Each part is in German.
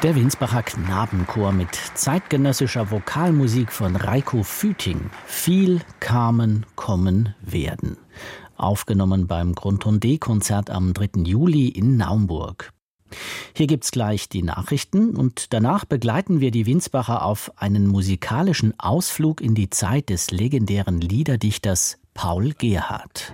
Der Winsbacher Knabenchor mit zeitgenössischer Vokalmusik von Reiko Füting. Viel kamen, kommen, werden. Aufgenommen beim Grundton D-Konzert am 3. Juli in Naumburg. Hier gibt's gleich die Nachrichten und danach begleiten wir die Winsbacher auf einen musikalischen Ausflug in die Zeit des legendären Liederdichters Paul Gerhardt.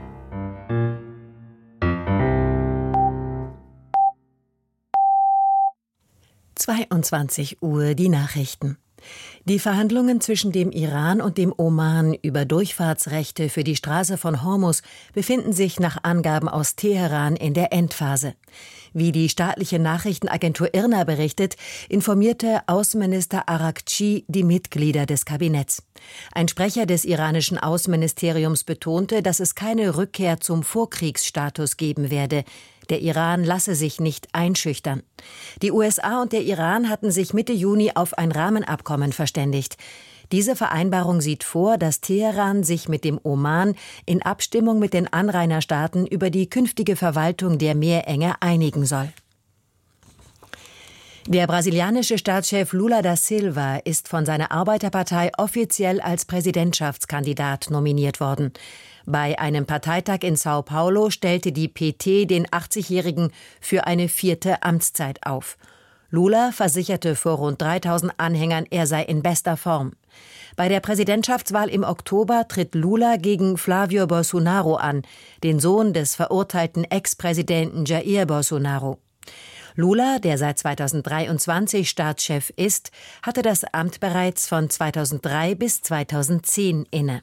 22 Uhr die Nachrichten. Die Verhandlungen zwischen dem Iran und dem Oman über Durchfahrtsrechte für die Straße von Hormuz befinden sich nach Angaben aus Teheran in der Endphase. Wie die staatliche Nachrichtenagentur IRNA berichtet, informierte Außenminister Araghchi die Mitglieder des Kabinetts. Ein Sprecher des iranischen Außenministeriums betonte, dass es keine Rückkehr zum Vorkriegsstatus geben werde. Der Iran lasse sich nicht einschüchtern. Die USA und der Iran hatten sich Mitte Juni auf ein Rahmenabkommen verständigt. Diese Vereinbarung sieht vor, dass Teheran sich mit dem Oman in Abstimmung mit den Anrainerstaaten über die künftige Verwaltung der Meerenge einigen soll. Der brasilianische Staatschef Lula da Silva ist von seiner Arbeiterpartei offiziell als Präsidentschaftskandidat nominiert worden. Bei einem Parteitag in Sao Paulo stellte die PT den 80-Jährigen für eine 4. Amtszeit auf. Lula versicherte vor rund 3000 Anhängern, er sei in bester Form. Bei der Präsidentschaftswahl im Oktober tritt Lula gegen Flávio Bolsonaro an, den Sohn des verurteilten Ex-Präsidenten Jair Bolsonaro. Lula, der seit 2023 Staatschef ist, hatte das Amt bereits von 2003 bis 2010 inne.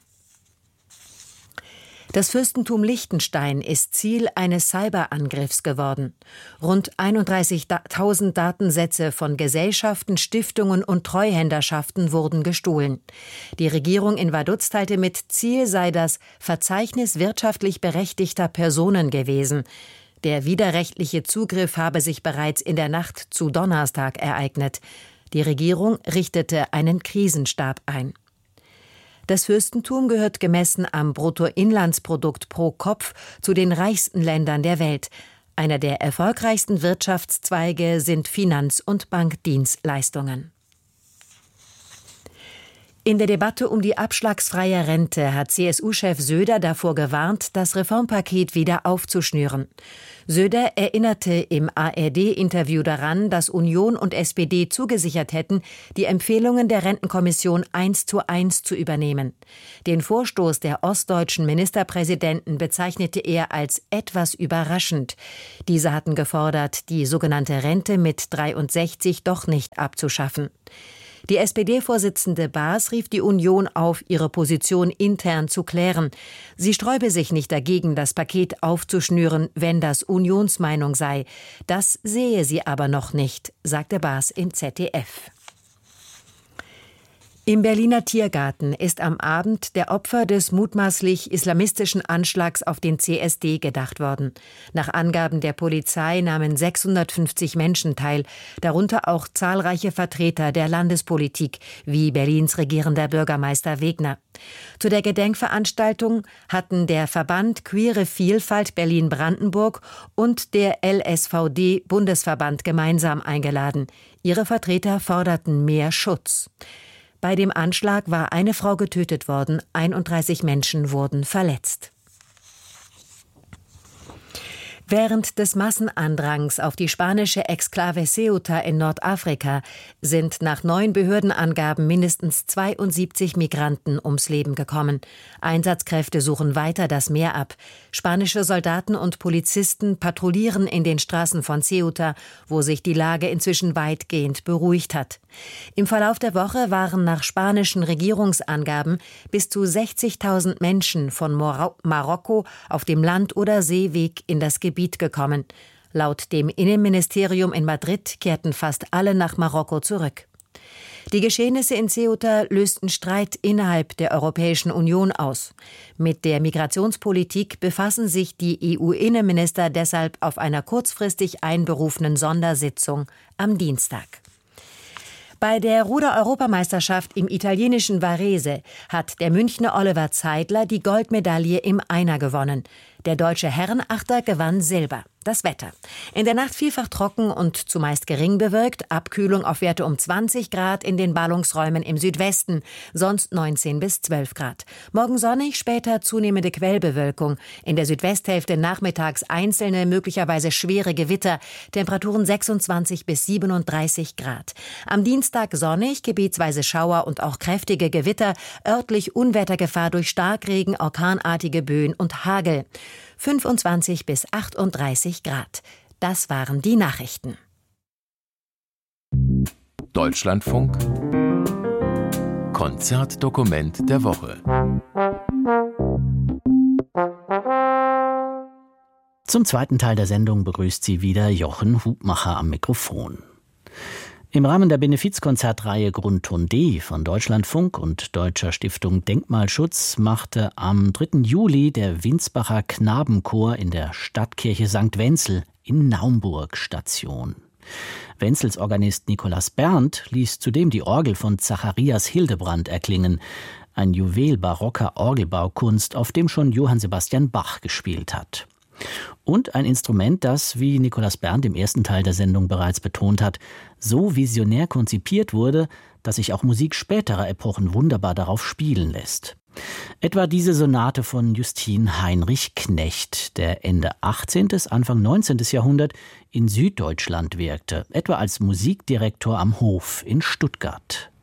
Das Fürstentum Liechtenstein ist Ziel eines Cyberangriffs geworden. Rund 31.000 Datensätze von Gesellschaften, Stiftungen und Treuhänderschaften wurden gestohlen. Die Regierung in Vaduz teilte mit, Ziel sei das Verzeichnis wirtschaftlich berechtigter Personen gewesen. Der widerrechtliche Zugriff habe sich bereits in der Nacht zu Donnerstag ereignet. Die Regierung richtete einen Krisenstab ein. Das Fürstentum gehört gemessen am Bruttoinlandsprodukt pro Kopf zu den reichsten Ländern der Welt. Einer der erfolgreichsten Wirtschaftszweige sind Finanz- und Bankdienstleistungen. In der Debatte um die abschlagsfreie Rente hat CSU-Chef Söder davor gewarnt, das Reformpaket wieder aufzuschnüren. Söder erinnerte im ARD-Interview daran, dass Union und SPD zugesichert hätten, die Empfehlungen der Rentenkommission 1:1 zu übernehmen. Den Vorstoß der ostdeutschen Ministerpräsidenten bezeichnete er als etwas überraschend. Diese hatten gefordert, die sogenannte Rente mit 63 doch nicht abzuschaffen. Die SPD-Vorsitzende Baas rief die Union auf, ihre Position intern zu klären. Sie sträube sich nicht dagegen, das Paket aufzuschnüren, wenn das Unionsmeinung sei. Das sehe sie aber noch nicht, sagte Baas im ZDF. Im Berliner Tiergarten ist am Abend der Opfer des mutmaßlich islamistischen Anschlags auf den CSD gedacht worden. Nach Angaben der Polizei nahmen 650 Menschen teil, darunter auch zahlreiche Vertreter der Landespolitik, wie Berlins regierender Bürgermeister Wegner. Zu der Gedenkveranstaltung hatten der Verband Queere Vielfalt Berlin-Brandenburg und der LSVD-Bundesverband gemeinsam eingeladen. Ihre Vertreter forderten mehr Schutz. Bei dem Anschlag war eine Frau getötet worden, 31 Menschen wurden verletzt. Während des Massenandrangs auf die spanische Exklave Ceuta in Nordafrika sind nach neuen Behördenangaben mindestens 72 Migranten ums Leben gekommen. Einsatzkräfte suchen weiter das Meer ab. Spanische Soldaten und Polizisten patrouillieren in den Straßen von Ceuta, wo sich die Lage inzwischen weitgehend beruhigt hat. Im Verlauf der Woche waren nach spanischen Regierungsangaben bis zu 60.000 Menschen von Marokko auf dem Land- oder Seeweg in das Gebiet gekommen. Laut dem Innenministerium in Madrid kehrten fast alle nach Marokko zurück. Die Geschehnisse in Ceuta lösten Streit innerhalb der Europäischen Union aus. Mit der Migrationspolitik befassen sich die EU-Innenminister deshalb auf einer kurzfristig einberufenen Sondersitzung am Dienstag. Bei der Ruder-Europameisterschaft im italienischen Varese hat der Münchner Oliver Zeidler die Goldmedaille im Einer gewonnen. Der deutsche Herrenachter gewann Silber. Das Wetter. In der Nacht vielfach trocken und zumeist gering bewölkt, Abkühlung auf Werte um 20 Grad in den Ballungsräumen im Südwesten, sonst 19 bis 12 Grad. Morgen sonnig, später zunehmende Quellbewölkung. In der Südwesthälfte nachmittags einzelne, möglicherweise schwere Gewitter, Temperaturen 26 bis 37 Grad. Am Dienstag sonnig, gebietsweise Schauer und auch kräftige Gewitter, örtlich Unwettergefahr durch Starkregen, orkanartige Böen und Hagel. 25 bis 38 Grad. Das waren die Nachrichten. Deutschlandfunk Konzertdokument der Woche. Zum zweiten Teil der Sendung begrüßt Sie wieder Jochen Hubmacher am Mikrofon. Im Rahmen der Benefizkonzertreihe Grundton D von Deutschlandfunk und Deutscher Stiftung Denkmalschutz machte am 3. Juli der Winsbacher Knabenchor in der Stadtkirche St. Wenzel in Naumburg Station. Wenzels Organist Nikolaus Berndt ließ zudem die Orgel von Zacharias Hildebrand erklingen, ein Juwel barocker Orgelbaukunst, auf dem schon Johann Sebastian Bach gespielt hat. Und ein Instrument, das, wie Nikolaus Berndt im ersten Teil der Sendung bereits betont hat, so visionär konzipiert wurde, dass sich auch Musik späterer Epochen wunderbar darauf spielen lässt. Etwa diese Sonate von Justin Heinrich Knecht, der Ende 18., Anfang 19. Jahrhundert in Süddeutschland wirkte, etwa als Musikdirektor am Hof in Stuttgart.